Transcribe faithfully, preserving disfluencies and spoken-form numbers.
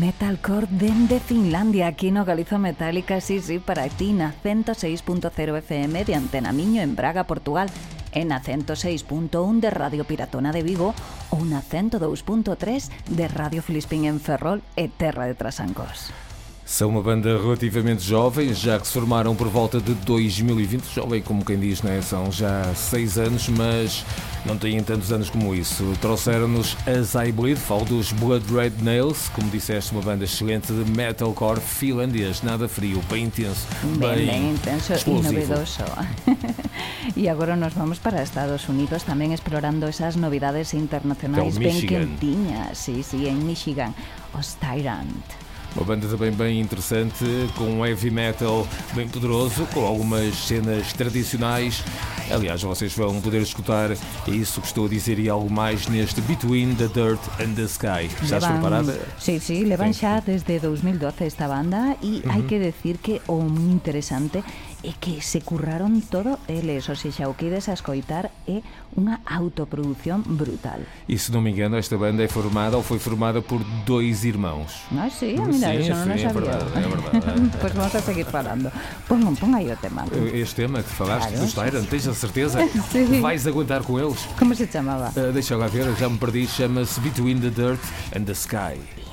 Metalcore dende Finlandia, aquí no Galiza Metálica, sí, sí, para ti, na ciento seis punto cero F M de Antena Miño en Braga, Portugal, e na ciento seis punto un de Radio Piratona de Vigo ou na ciento dous punto tres de Radio Filispín en Ferrol e Terra de Trasancos. São uma banda relativamente jovem, já que se formaram por volta de dois mil e vinte, jovem como quem diz, né? São já seis anos, mas não têm tantos anos como isso. Trouxeram-nos as I Bleed, falo dos Blood Red Nails, como disseste, uma banda excelente de metalcore finlandês, nada frio, bem intenso, bem, bem, bem intenso explosivo. E novedoso. E agora nos vamos para Estados Unidos, tamén explorando esas novidades internacionais ben quentiñas, sí, sí, en Michigan, os Tyrant. Uma banda também bem interessante, com um heavy metal bem poderoso, com algumas cenas tradicionais. Aliás, vocês vão poder escutar isso que estou a dizer e algo mais neste Between the Dirt and the Sky. ¿Estás levan, preparada? Sí, sí, levan xa desde dos mil doce esta banda e uh-huh. hai que decir que o moi interesante é que se curraron todo eles, ou seja, o que ides a escoitar é unha autoproducción brutal. E se non me engano, esta banda é formada ou foi formada por dois irmãos. Ah, sí, mira, sim, eso non sim, o sabía. É verdade, é verdade. Pois pues vamos a seguir falando. Pon, pon aí o tema. Este tema que falaste, claro. dos Tyrant, tens a certeza? Sí. Vais aguentar com eles? Como se chamava? Uh, deixa eu lá ver, já me perdi, chama-se Between the Dirt and the Sky.